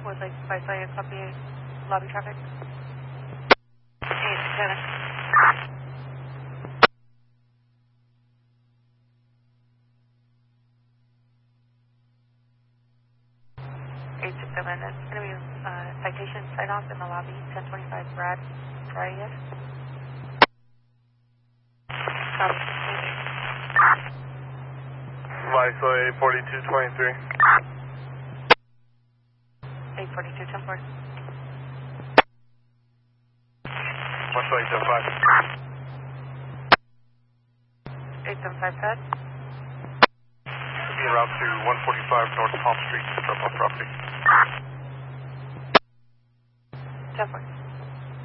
Would like by say a copy lobby traffic. 8-7. 8-7. That's going to be citation sign off in the lobby. 1025 Brad Drive. Viceroy 4223. 842, 10-4. Viceroy 875. 875 Ted. Should be en route to 145 North Palm Street, drop off property. 10-4.